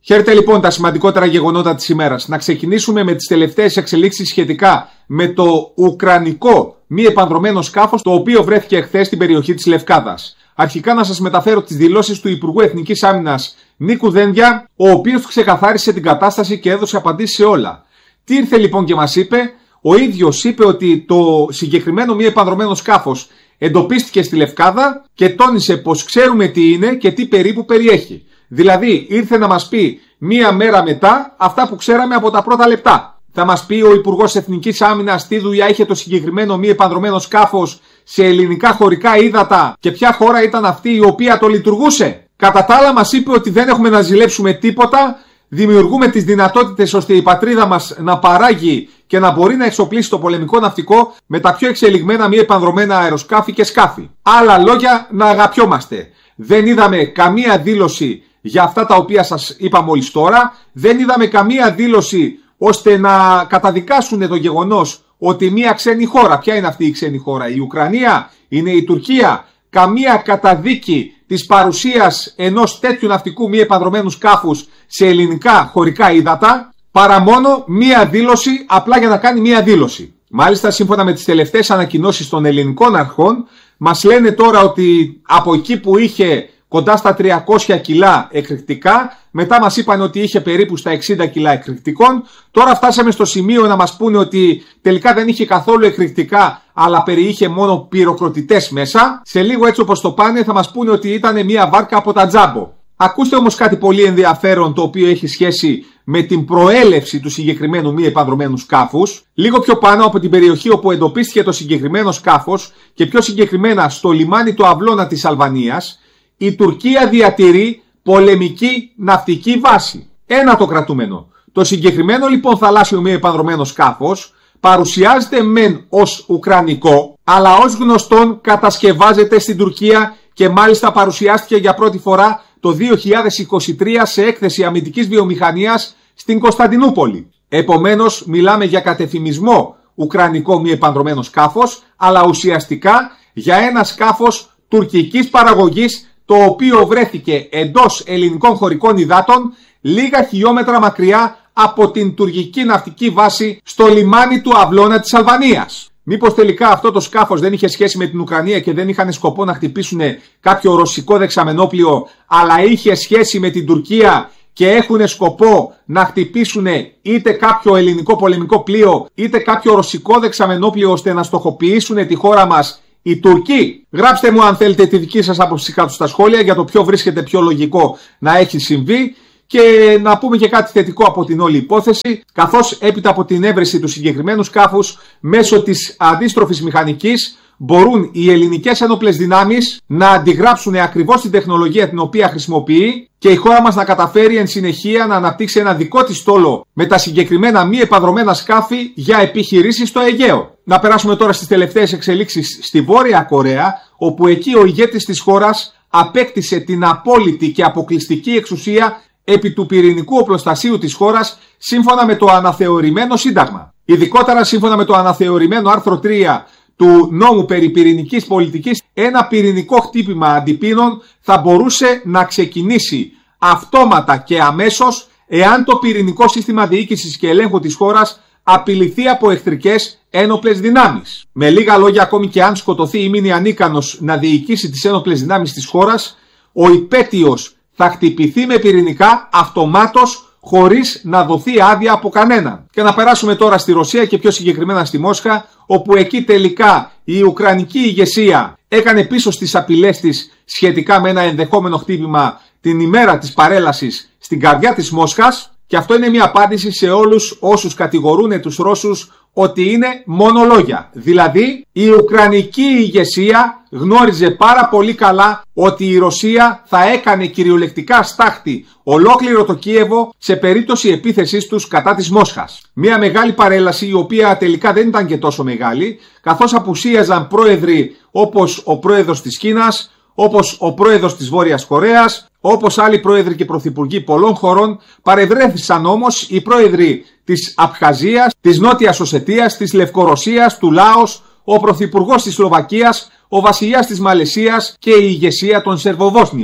Χαίρετε λοιπόν τα σημαντικότερα γεγονότα της ημέρας. Να ξεκινήσουμε με τις τελευταίες εξελίξεις σχετικά με το ουκρανικό μη επανδρωμένο σκάφος, το οποίο βρέθηκε εχθές στην περιοχή της Λευκάδας. Αρχικά να σας μεταφέρω τις δηλώσεις του Υπουργού Εθνικής Άμυνας Νίκου Δένδια, ο οποίος ξεκαθάρισε την κατάσταση και έδωσε απαντήσεις σε όλα. Τι ήρθε λοιπόν και μας είπε? Ο ίδιος είπε ότι το συγκεκριμένο μη επανδρωμένο σκάφος εντοπίστηκε στη Λευκάδα και τόνισε πως ξέρουμε τι είναι και τι περίπου περιέχει. Δηλαδή ήρθε να μας πει μία μέρα μετά αυτά που ξέραμε από τα πρώτα λεπτά. Θα μας πει ο Υπουργός Εθνικής Άμυνας τι δουλειά είχε το συγκεκριμένο μη επανδρωμένο σκάφος σε ελληνικά χωρικά ύδατα και ποια χώρα ήταν αυτή η οποία το λειτουργούσε. Κατά τα άλλα μας είπε ότι δεν έχουμε να ζηλέψουμε τίποτα, δημιουργούμε τις δυνατότητες ώστε η πατρίδα μας να παράγει και να μπορεί να εξοπλίσει το πολεμικό ναυτικό με τα πιο εξελιγμένα μη επανδρωμένα αεροσκάφη και σκάφη. Άλλα λόγια, να αγαπιόμαστε. Δεν είδαμε καμία δήλωση για αυτά τα οποία σας είπα μόλις τώρα. Δεν είδαμε καμία δήλωση ώστε να καταδικάσουν το γεγονός ότι μια ξένη χώρα, ποια είναι αυτή η ξένη χώρα, η Ουκρανία, είναι η Τουρκία, καμία καταδίκη της παρουσίας ενός τέτοιου ναυτικού μη επανδρωμένου σκάφους σε ελληνικά χωρικά ύδατα, παρά μόνο μία δήλωση, απλά για να κάνει μία δήλωση. Μάλιστα, σύμφωνα με τις τελευταίες ανακοινώσεις των ελληνικών αρχών, μας λένε τώρα ότι από εκεί που είχε κοντά στα 300 κιλά εκρηκτικά, μετά μας είπαν ότι είχε περίπου στα 60 κιλά εκρηκτικών, τώρα φτάσαμε στο σημείο να μας πούνε ότι τελικά δεν είχε καθόλου εκρηκτικά, αλλά περιείχε μόνο πυροκροτητές μέσα. Σε λίγο, έτσι όπως το πάνε, θα μας πούνε ότι ήταν μια βάρκα από τα Τζάμπο. Ακούστε όμως κάτι πολύ ενδιαφέρον, το οποίο έχει σχέση με την προέλευση του συγκεκριμένου μη επανδρωμένου σκάφους. Λίγο πιο πάνω από την περιοχή όπου εντοπίστηκε το συγκεκριμένο σκάφος και πιο συγκεκριμένα στο λιμάνι του Αυλώνα της Αλβανίας, η Τουρκία διατηρεί πολεμική ναυτική βάση. Ένα το κρατούμενο. Το συγκεκριμένο λοιπόν θαλάσσιο μη επανδρωμένο σκάφος παρουσιάζεται μεν ως ουκρανικό, αλλά ως γνωστόν κατασκευάζεται στην Τουρκία και μάλιστα παρουσιάστηκε για πρώτη φορά το 2023 σε έκθεση αμυντικής βιομηχανίας στην Κωνσταντινούπολη. Επομένως μιλάμε για κατεφημισμό ουκρανικό μη επανδρωμένο σκάφος, αλλά ουσιαστικά για ένα σκάφος τουρκικής παραγωγής, το οποίο βρέθηκε εντός ελληνικών χωρικών υδάτων λίγα χιλιόμετρα μακριά από την τουρκική ναυτική βάση στο λιμάνι του Αυλώνα της Αλβανίας. Μήπως τελικά αυτό το σκάφος δεν είχε σχέση με την Ουκρανία και δεν είχαν σκοπό να χτυπήσουν κάποιο ρωσικό δεξαμενόπλιο, αλλά είχε σχέση με την Τουρκία και έχουν σκοπό να χτυπήσουν είτε κάποιο ελληνικό πολεμικό πλοίο είτε κάποιο ρωσικό δεξαμενόπλιο, ώστε να στοχοποιήσουν τη χώρα μας οι Τουρκοί? Γράψτε μου αν θέλετε τη δική σας άποψη κάτω στα σχόλια για το ποιο βρίσκεται πιο λογικό να έχει συμβεί. Και να πούμε και κάτι θετικό από την όλη υπόθεση, καθώς έπειτα από την έβρεση του συγκεκριμένου σκάφους μέσω της αντίστροφης μηχανικής μπορούν οι ελληνικές ένοπλες δυνάμεις να αντιγράψουν ακριβώς την τεχνολογία την οποία χρησιμοποιεί και η χώρα μας να καταφέρει εν συνεχεία να αναπτύξει ένα δικό της στόλο με τα συγκεκριμένα μη επανδρωμένα σκάφη για επιχειρήσεις στο Αιγαίο. Να περάσουμε τώρα στις τελευταίες εξελίξεις στη Βόρεια Κορέα, όπου εκεί ο ηγέτης της χώρας απέκτησε την απόλυτη και αποκλειστική εξουσία επί του πυρηνικού οπλοστασίου της χώρας σύμφωνα με το αναθεωρημένο σύνταγμα. Ειδικότερα σύμφωνα με το αναθεωρημένο άρθρο 3 του νόμου περί πυρηνικής πολιτικής, ένα πυρηνικό χτύπημα αντιπίνων θα μπορούσε να ξεκινήσει αυτόματα και αμέσως εάν το πυρηνικό σύστημα διοίκησης και ελέγχου της χώρας απειληθεί από εχθρικές ένοπλες δυνάμεις. Με λίγα λόγια, ακόμη και αν σκοτωθεί ή μείνει ανίκανος να διοικήσει τις ένοπλες δυνάμεις της χώρας, ο υπέτειος θα χτυπηθεί με πυρηνικά αυτομάτως, χωρίς να δοθεί άδεια από κανέναν. Και να περάσουμε τώρα στη Ρωσία και πιο συγκεκριμένα στη Μόσχα, όπου εκεί τελικά η ουκρανική ηγεσία έκανε πίσω στις απειλές της σχετικά με ένα ενδεχόμενο χτύπημα την ημέρα της παρέλασης στην καρδιά της Μόσχας. Και αυτό είναι μια απάντηση σε όλους όσους κατηγορούν τους Ρώσους ότι είναι μόνο λόγια. Δηλαδή, η ουκρανική ηγεσία γνώριζε πάρα πολύ καλά ότι η Ρωσία θα έκανε κυριολεκτικά στάχτη ολόκληρο το Κίεβο σε περίπτωση επίθεσης τους κατά της Μόσχας. Μια μεγάλη παρέλαση, η οποία τελικά δεν ήταν και τόσο μεγάλη, καθώς απουσίαζαν πρόεδροι όπως ο πρόεδρος της Κίνας, όπως ο πρόεδρος της Βόρειας Κορέας, όπως άλλοι πρόεδροι και πρωθυπουργοί πολλών χωρών. Παρευρέθησαν όμως οι πρόεδροι της Απχαζίας, της Νότιας Οσετίας, της Λευκορωσίας, του Λάος, ο πρωθυπουργός της Σλοβακίας, ο βασιλιάς της Μαλαισίας και η ηγεσία των Σερβοβόσνιων.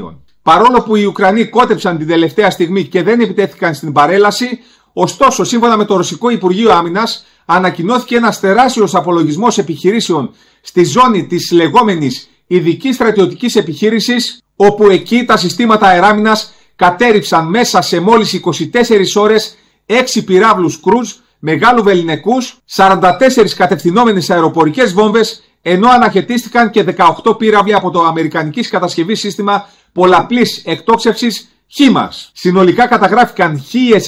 Παρόλο που οι Ουκρανοί κότεψαν την τελευταία στιγμή και δεν επιτέθηκαν στην παρέλαση, ωστόσο, σύμφωνα με το Ρωσικό Υπουργείο Άμυνας, ανακοινώθηκε ένας τεράστιος απολογισμός επιχειρήσεων στη ζώνη της λεγόμενης ειδικής στρατιωτικής επιχείρησης, όπου εκεί τα συστήματα αεράμυνας κατέρριψαν μέσα σε μόλις 24 ώρες 6 πυράβλους Κρούζ μεγάλου βεληνικούς, 44 κατευθυνόμενες αεροπορικές βόμβες, ενώ αναχαιτίστηκαν και 18 πύραυλοι από το αμερικανικής κατασκευής σύστημα πολλαπλής εκτόξευσης HIMARS. Συνολικά καταγράφηκαν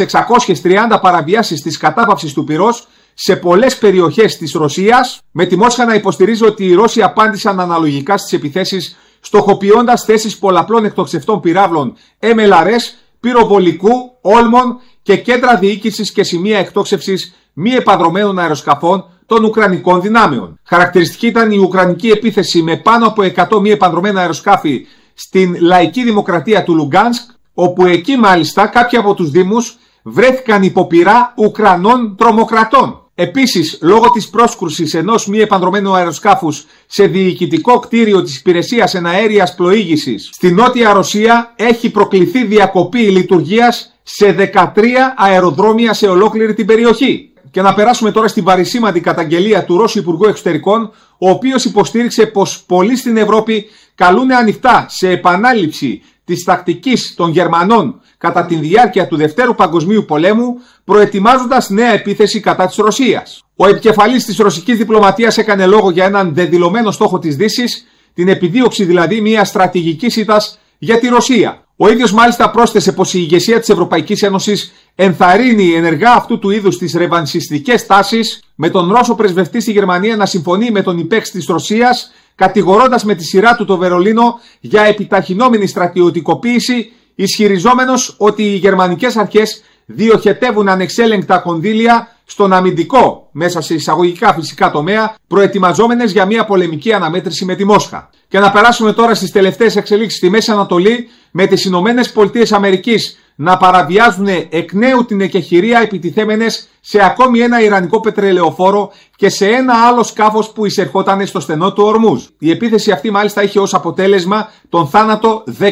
1630 παραβιάσεις της κατάπαυσης του πυρός σε πολλές περιοχές της Ρωσίας, με τη Μόσχα να υποστηρίζει ότι οι Ρώσοι απάντησαν αναλογικά στις επιθέσεις, στοχοποιώντας θέσεις πολλαπλών εκτοξευτών πυράβλων MLRS, πυροβολικού, όλμων και κέντρα διοίκησης και σημεία εκτόξευσης μη επανδρωμένων αεροσκαφών των Ουκρανικών δυνάμεων. Χαρακτηριστική ήταν η Ουκρανική επίθεση με πάνω από 100 μη επανδρωμένα αεροσκάφη στην λαϊκή δημοκρατία του Λουγκάνσκ, όπου εκεί μάλιστα κάποιοι από τους δήμους βρέθηκαν υπό πυρά Ουκρανών τρομοκρατών. Επίσης, λόγω της πρόσκρουσης ενός μη επανδρωμένου αεροσκάφους σε διοικητικό κτίριο της υπηρεσίας εναέριας πλοήγησης στη Νότια Ρωσία, έχει προκληθεί διακοπή λειτουργίας σε 13 αεροδρόμια σε ολόκληρη την περιοχή. Και να περάσουμε τώρα στην βαρισίμαντη καταγγελία του Ρώσου Υπουργού Εξωτερικών, ο οποίος υποστήριξε πως πολλοί στην Ευρώπη καλούν ανοιχτά σε επανάληψη της τακτικής των Γερμανών κατά τη διάρκεια του Δευτέρου Παγκοσμίου Πολέμου, προετοιμάζοντας νέα επίθεση κατά της Ρωσίας. Ο επικεφαλής της ρωσικής διπλωματίας έκανε λόγο για έναν δεδηλωμένο στόχο της Δύσης, την επιδίωξη δηλαδή μιας στρατηγικής ήττας για τη Ρωσία. Ο ίδιος μάλιστα πρόσθεσε πως η ηγεσία της Ευρωπαϊκής Ένωσης ενθαρρύνει ενεργά αυτού του είδους τις ρεβανσιστικές τάσεις, με τον Ρώσο πρεσβευτή στη Γερμανία να συμφωνεί με τον υπέξ της Ρωσίας, κατηγορώντας με τη σειρά του το Βερολίνο για επιταχυνόμενη στρατιωτικοποίηση, ισχυριζόμενος ότι οι γερμανικές αρχές διοχετεύουν ανεξέλεγκτα κονδύλια στον αμυντικό, μέσα σε εισαγωγικά φυσικά τομέα, προετοιμαζόμενες για μια πολεμική αναμέτρηση με τη Μόσχα. Και να περάσουμε τώρα στις τελευταίες εξελίξεις στη Μέση Ανατολή, με τις Ηνωμένες Πολιτείες Αμερικής να παραβιάζουν εκ νέου την εκεχηρία επιτιθέμενες σε ακόμη ένα ιρανικό πετρελαιοφόρο και σε ένα άλλο σκάφος που εισερχόταν στο στενό του Ορμούζ. Η επίθεση αυτή μάλιστα είχε ως αποτέλεσμα τον θάνατο 15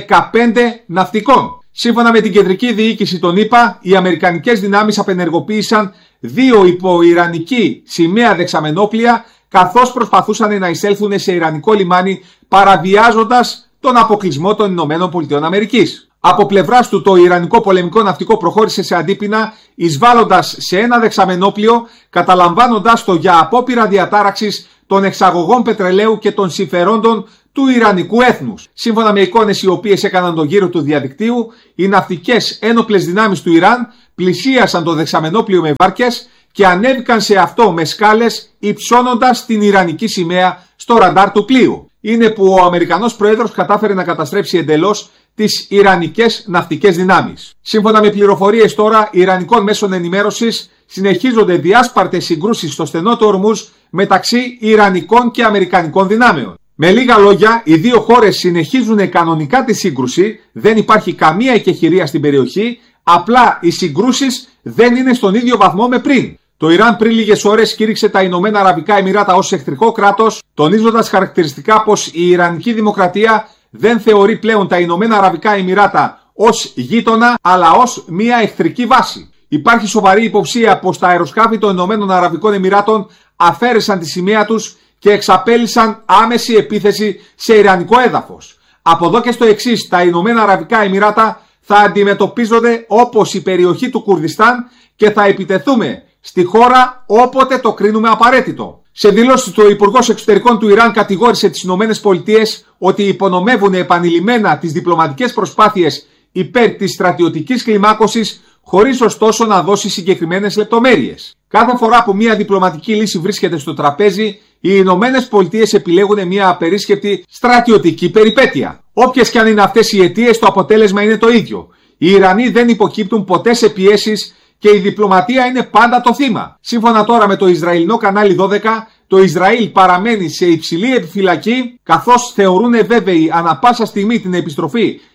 ναυτικών. Σύμφωνα με την κεντρική διοίκηση των ΗΠΑ, οι αμερικανικές δυνάμεις απενεργοποίησαν 2 υπό ιρανική σημαία δεξαμενόπλια, καθώς προσπαθούσαν να εισέλθουν σε ιρανικό λιμάνι, παραβιάζοντας τον αποκλεισμό των ΗΠΑ. Από πλευράς του, το ιρανικό πολεμικό ναυτικό προχώρησε σε αντίπεινα, εισβάλλοντας σε ένα δεξαμενόπλιο, καταλαμβάνοντας το για απόπειρα διατάραξης των εξαγωγών πετρελαίου και των συμφερόντων του ιρανικού έθνους. Σύμφωνα με εικόνες οι οποίες έκαναν τον γύρο του διαδικτύου, οι ναυτικές ένοπλες δυνάμεις του Ιράν πλησίασαν το δεξαμενόπλιο με βάρκες και ανέβηκαν σε αυτό με σκάλες, υψώνοντας την ιρανική σημαία στο ραντάρ του πλοίου. Είναι που ο Αμερικανός Πρόεδρος κατάφερε να καταστρέψει εντελώς τις ιρανικές ναυτικές δυνάμεις. Σύμφωνα με πληροφορίες τώρα ιρανικών μέσων ενημέρωσης, συνεχίζονται διάσπαρτες συγκρούσεις στο στενό του Ορμούζ μεταξύ ιρανικών και αμερικανικών δυνάμεων. Με λίγα λόγια, οι δύο χώρες συνεχίζουν κανονικά τη σύγκρουση, δεν υπάρχει καμία εκεχηρία στην περιοχή, απλά οι συγκρούσεις δεν είναι στον ίδιο βαθμό με πριν. Το Ιράν πριν λίγες ώρες κήρυξε τα Ηνωμένα Αραβικά Εμιράτα ως εχθρικό κράτος, τονίζοντας χαρακτηριστικά πως η Ιρανική Δημοκρατία δεν θεωρεί πλέον τα Ηνωμένα Αραβικά Εμιράτα ως γείτονα, αλλά ως μια εχθρική βάση. Υπάρχει σοβαρή υποψία πως τα αεροσκάφη των Ηνωμένων Αραβικών Εμιράτων αφαίρεσαν τη σημαία τους και εξαπέλυσαν άμεση επίθεση σε ιρανικό έδαφος. Από εδώ και στο εξής, τα Ηνωμένα Αραβικά Εμιράτα θα αντιμετωπίζονται όπως η περιοχή του Κουρδιστάν και θα επιτεθούμε στη χώρα όποτε το κρίνουμε απαραίτητο. Σε δηλώσεις του, ο Υπουργός Εξωτερικών του Ιράν κατηγόρησε τις Ηνωμένες Πολιτείες ότι υπονομεύουν επανειλημμένα τις διπλωματικές προσπάθειες υπέρ της στρατιωτικής κλιμάκωσης, χωρίς ωστόσο να δώσει συγκεκριμένες λεπτομέρειες. Κάθε φορά που μια διπλωματική λύση βρίσκεται στο τραπέζι, οι Ηνωμένες Πολιτείες επιλέγουν μια απερίσκεπτη στρατιωτική περιπέτεια. Όποιες και αν είναι αυτές οι αιτίες, το αποτέλεσμα είναι το ίδιο. Οι Ιρανοί δεν υποκύπτουν ποτέ σε πιέσεις και η διπλωματία είναι πάντα το θύμα. Σύμφωνα τώρα με το Ισραηλινό κανάλι 12, το Ισραήλ παραμένει σε υψηλή επιφυλακή, καθώς θεωρούν βέβαιη ανα πάσα στιγμή την επιστροφή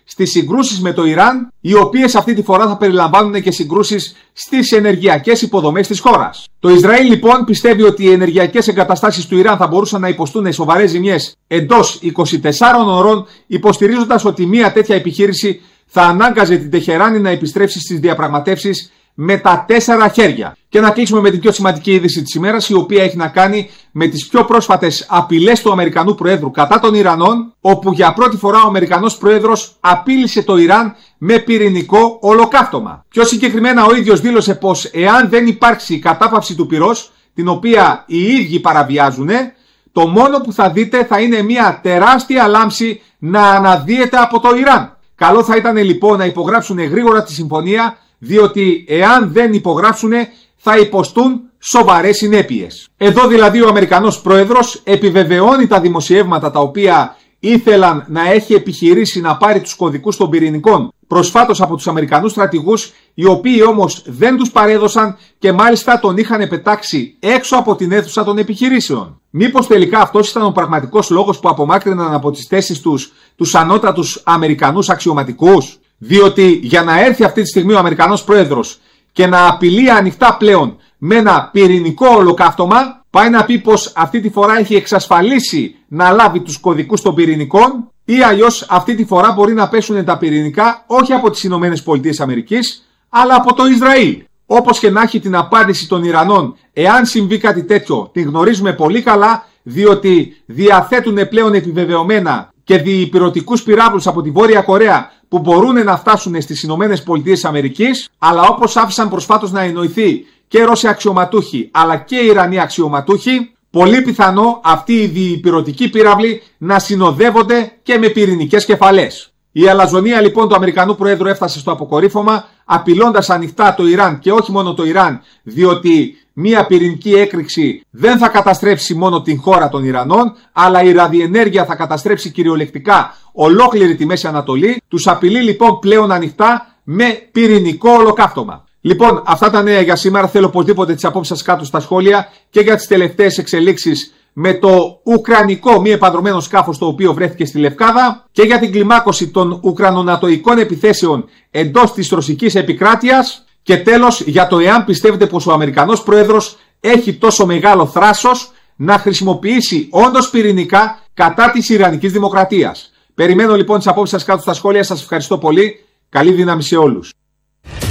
στις συγκρούσεις με το Ιράν, οι οποίες αυτή τη φορά θα περιλαμβάνουν και συγκρούσεις στις ενεργειακές υποδομές της χώρας. Το Ισραήλ λοιπόν πιστεύει ότι οι ενεργειακές εγκαταστάσεις του Ιράν θα μπορούσαν να υποστούν σοβαρές ζημιές εντός 24 ωρών, υποστηρίζοντας ότι μια τέτοια επιχείρηση θα ανάγκαζε την Τεχεράνη να επιστρέψει στις διαπραγματεύσεις με τα 4 χέρια. Και να κλείσουμε με την πιο σημαντική είδηση της ημέρας, η οποία έχει να κάνει με τις πιο πρόσφατες απειλές του Αμερικανού Προέδρου κατά των Ιρανών, όπου για πρώτη φορά ο Αμερικανός Πρόεδρος απείλησε το Ιράν με πυρηνικό ολοκαύτωμα. Πιο συγκεκριμένα ο ίδιος δήλωσε πως εάν δεν υπάρξει κατάπαυση του πυρός, την οποία οι ίδιοι παραβιάζουν, το μόνο που θα δείτε θα είναι μια τεράστια λάμψη να αναδύεται από το Ιράν. Καλό θα ήταν λοιπόν να υπογράψουν γρήγορα τη συμφωνία, διότι εάν δεν υπογράψουν θα υποστούν σοβαρές συνέπειες. Εδώ δηλαδή ο Αμερικανός Πρόεδρος επιβεβαιώνει τα δημοσιεύματα τα οποία ήθελαν να έχει επιχειρήσει να πάρει τους κωδικούς των πυρηνικών προσφάτως από τους Αμερικανούς στρατηγούς, οι οποίοι όμως δεν τους παρέδωσαν και μάλιστα τον είχαν πετάξει έξω από την αίθουσα των επιχειρήσεων. Μήπως τελικά αυτός ήταν ο πραγματικός λόγος που απομάκρυναν από τις θέσεις τους ανώτατους Αμερικανούς αξιωματικούς? Διότι για να έρθει αυτή τη στιγμή ο Αμερικανός Πρόεδρος και να απειλεί ανοιχτά πλέον με ένα πυρηνικό ολοκαύτωμα, πάει να πει πως αυτή τη φορά έχει εξασφαλίσει να λάβει τους κωδικούς των πυρηνικών, ή αλλιώς αυτή τη φορά μπορεί να πέσουν τα πυρηνικά όχι από τις Ηνωμένες Πολιτείες Αμερικής, αλλά από το Ισραήλ. Όπως και να έχει, την απάντηση των Ιρανών, εάν συμβεί κάτι τέτοιο, την γνωρίζουμε πολύ καλά, διότι διαθέτουν πλέον επιβεβαιωμένα και διυπηρωτικούς πυράβλους από τη Βόρεια Κορέα που μπορούν να φτάσουν στις Ηνωμένες Πολιτείες Αμερικής, αλλά όπως άφησαν προσφάτως να εννοηθεί και Ρώσοι αξιωματούχοι αλλά και Ιρανοί αξιωματούχοι, πολύ πιθανό αυτοί οι διυπηρωτικοί πύραυλοι να συνοδεύονται και με πυρηνικές κεφαλές. Η αλαζονία λοιπόν του Αμερικανού Προέδρου έφτασε στο αποκορύφωμα, απειλώντας ανοιχτά το Ιράν, και όχι μόνο το Ιράν, διότι μία πυρηνική έκρηξη δεν θα καταστρέψει μόνο την χώρα των Ιρανών, αλλά η ραδιενέργεια θα καταστρέψει κυριολεκτικά ολόκληρη τη Μέση Ανατολή. Τους απειλεί λοιπόν πλέον ανοιχτά με πυρηνικό ολοκαύτωμα. Λοιπόν, αυτά τα νέα για σήμερα. Θέλω οπωσδήποτε τις απόψεις σας κάτω στα σχόλια και για τις τελευταίες εξελίξεις με το ουκρανικό μη επανδρωμένο σκάφος το οποίο βρέθηκε στη Λευκάδα και για την κλιμάκωση των ουκρανονατοικών επιθέσεων εντός της ρωσικής επικράτειας. Και τέλος, για το εάν πιστεύετε πως ο Αμερικανός Πρόεδρος έχει τόσο μεγάλο θράσος να χρησιμοποιήσει όντως πυρηνικά κατά της Ιρανικής Δημοκρατίας. Περιμένω λοιπόν τις απόψεις σας κάτω στα σχόλια. Σας ευχαριστώ πολύ. Καλή δύναμη σε όλους.